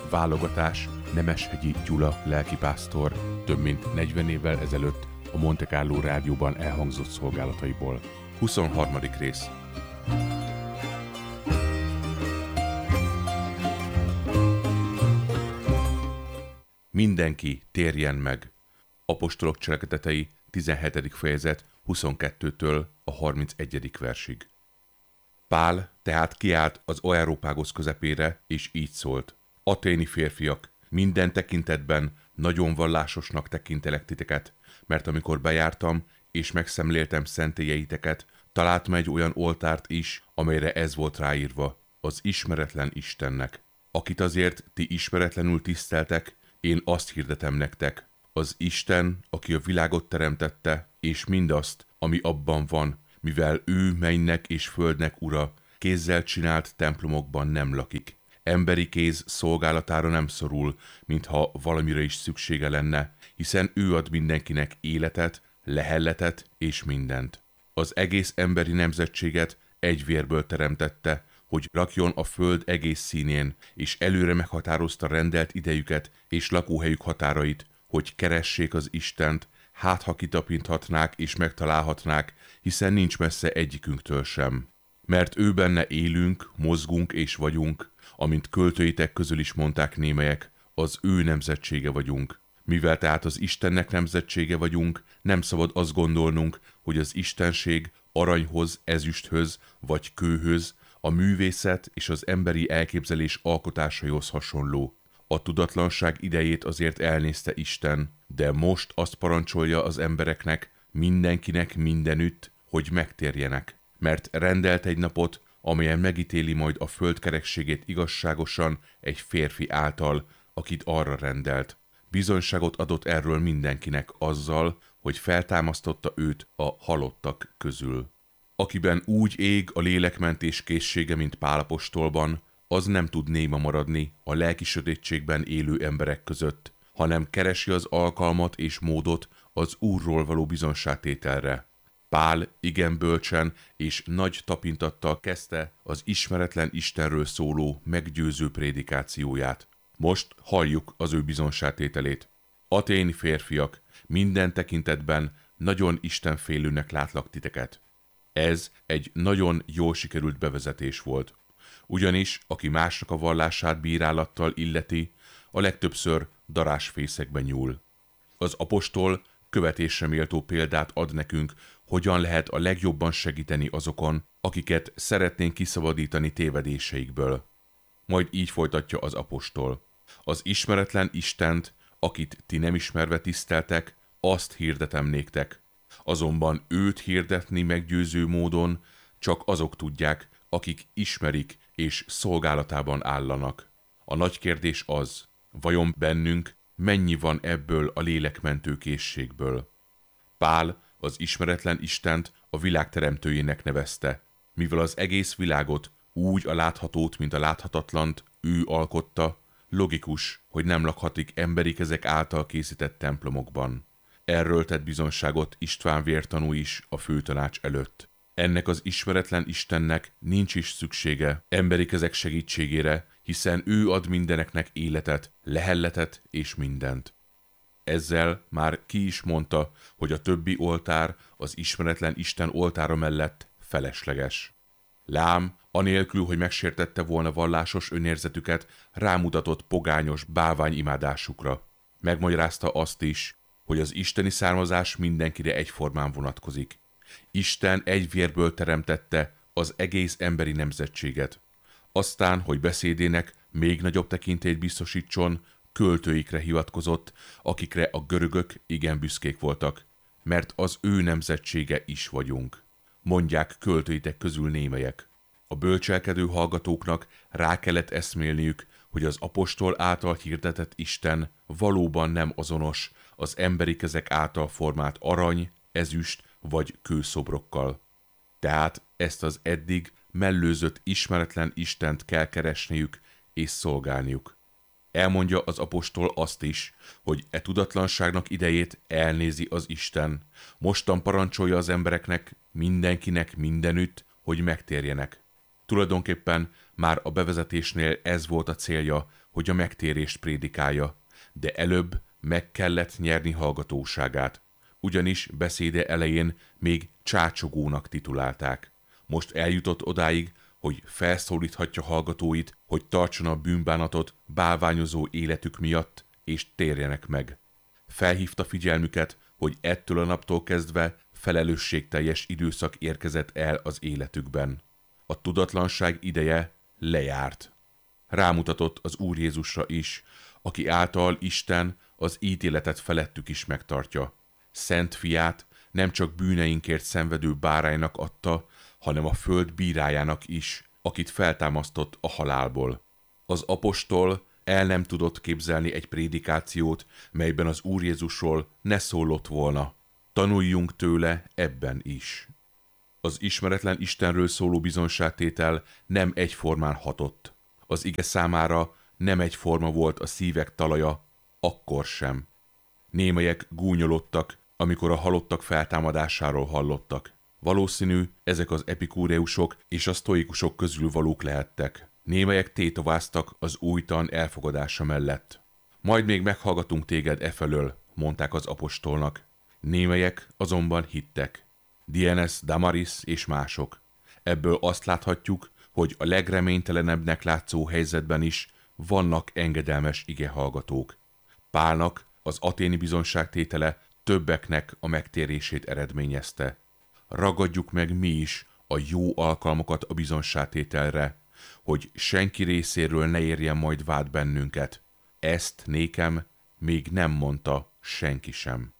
Válogatás Nemeshegyi Gyula lelkipásztor több mint 40 évvel ezelőtt a Monte Carlo rádióban elhangzott szolgálataiból. 23. rész. Mindenki térjen meg! Apostolok cselekedetei 17. fejezet 22-től a 31. versig. Pál tehát kiállt az Areópágosz közepére, és így szólt: Aténi férfiak, minden tekintetben nagyon vallásosnak tekintelek titeket, mert amikor bejártam, és megszemléltem szentélyeiteket, találtam egy olyan oltárt is, amelyre ez volt ráírva: az ismeretlen Istennek. Akit azért ti ismeretlenül tiszteltek, én azt hirdetem nektek: az Isten, aki a világot teremtette, és mindazt, ami abban van, mivel ő mennynek és földnek ura, kézzel csinált templomokban nem lakik. Emberi kéz szolgálatára nem szorul, mintha valamire is szüksége lenne, hiszen ő ad mindenkinek életet, lehelletet és mindent. Az egész emberi nemzetséget egy vérből teremtette, hogy rakjon a föld egész színén, és előre meghatározta rendelt idejüket és lakóhelyük határait, hogy keressék az Istent, hát ha kitapinthatnák és megtalálhatnák, hiszen nincs messze egyikünktől sem. Mert ő benne élünk, mozgunk és vagyunk, amint költőitek közül is mondták némelyek, az ő nemzetsége vagyunk. Mivel tehát az Istennek nemzetsége vagyunk, nem szabad azt gondolnunk, hogy az istenség aranyhoz, ezüsthöz vagy kőhöz, a művészet és az emberi elképzelés alkotásaihoz hasonló. A tudatlanság idejét azért elnézte Isten, de most azt parancsolja az embereknek, mindenkinek mindenütt, hogy megtérjenek. Mert rendelt egy napot, amelyen megítéli majd a föld kerekségét igazságosan egy férfi által, akit arra rendelt. Bizonyságot adott erről mindenkinek azzal, hogy feltámasztotta őt a halottak közül. Akiben úgy ég a lélekmentés készsége, mint Pál apostolban, az nem tud néma maradni a lelki sötétségben élő emberek között, hanem keresi az alkalmat és módot az Úrról való bizonságtételre. Pál igen bölcsen és nagy tapintattal kezdte az ismeretlen Istenről szóló meggyőző prédikációját. Most halljuk az ő bizonságtételét. Aténi férfiak, minden tekintetben nagyon istenfélőnek látlak titeket. Ez egy nagyon jól sikerült bevezetés volt. Ugyanis, aki másnak a vallását bírálattal illeti, a legtöbbször darásfészekbe nyúl. Az apostol követésre méltó példát ad nekünk, hogyan lehet a legjobban segíteni azokon, akiket szeretnénk kiszabadítani tévedéseikből. Majd így folytatja az apostol. Az ismeretlen Istent, akit ti nem ismerve tiszteltek, azt hirdetem néktek. Azonban őt hirdetni meggyőző módon csak azok tudják, akik ismerik és szolgálatában állanak. A nagy kérdés az, vajon bennünk mennyi van ebből a lélekmentő készségből? Pál az ismeretlen Istent a világ teremtőjének nevezte, mivel az egész világot, úgy a láthatót, mint a láthatatlant ő alkotta, logikus, hogy nem lakhatik emberi kezek által készített templomokban. Erről tett bizonyságot István vértanú is a főtanács előtt. Ennek az ismeretlen Istennek nincs is szüksége emberi kezek segítségére, hiszen ő ad mindeneknek életet, lehelletet és mindent. Ezzel már ki is mondta, hogy a többi oltár az ismeretlen Isten oltára mellett felesleges. Lám, anélkül, hogy megsértette volna vallásos önérzetüket, rámutatott pogányos bálványimádásukra. Megmagyarázta azt is, hogy az isteni származás mindenkire egyformán vonatkozik. Isten egy vérből teremtette az egész emberi nemzetséget. Aztán, hogy beszédének még nagyobb tekintélyt biztosítson, költőikre hivatkozott, akikre a görögök igen büszkék voltak, mert az ő nemzetsége is vagyunk. Mondják költőitek közül némelyek. A bölcselkedő hallgatóknak rá kellett eszmélniük, hogy az apostol által hirdetett Isten valóban nem azonos az emberi kezek által formált arany, ezüst vagy kőszobrokkal. Tehát ezt az eddig mellőzött ismeretlen Istent kell keresniük és szolgálniuk. Elmondja az apostol azt is, hogy e tudatlanságnak idejét elnézi az Isten. Mostan parancsolja az embereknek, mindenkinek mindenütt, hogy megtérjenek. Tulajdonképpen már a bevezetésnél ez volt a célja, hogy a megtérést prédikálja, de előbb meg kellett nyerni hallgatóságát, ugyanis beszéde elején még csácsogónak titulálták. Most eljutott odáig, hogy felszólíthatja hallgatóit, hogy tartson a bűnbánatot bálványozó életük miatt, és térjenek meg. Felhívta figyelmüket, hogy ettől a naptól kezdve felelősségteljes időszak érkezett el az életükben. A tudatlanság ideje lejárt. Rámutatott az Úr Jézusra is, aki által Isten az ítéletet felettük is megtartja. Szent fiát nem csak bűneinkért szenvedő báránynak adta, hanem a föld bírájának is, akit feltámasztott a halálból. Az apostol el nem tudott képzelni egy prédikációt, melyben az Úr Jézusról ne szólott volna. Tanuljunk tőle ebben is. Az ismeretlen Istenről szóló bizonságtétel nem egyformán hatott. Az ige számára nem egyforma volt a szívek talaja, akkor sem. Némelyek gúnyolodtak, amikor a halottak feltámadásáról hallottak. Valószínű, ezek az epikúreusok és a sztoikusok közül valók lehettek. Némelyek tétováztak az újtan elfogadása mellett. Majd még meghallgatunk téged efelől, mondták az apostolnak. Némelyek azonban hittek. Dienes, Damaris és mások. Ebből azt láthatjuk, hogy a legreménytelenebbnek látszó helyzetben is vannak engedelmes igehallgatók. Pálnak az aténi bizonságtétele többeknek a megtérését eredményezte. Ragadjuk meg mi is a jó alkalmakat a bizonságtételre, hogy senki részéről ne érjen majd vád bennünket. Ezt nékem még nem mondta senki sem.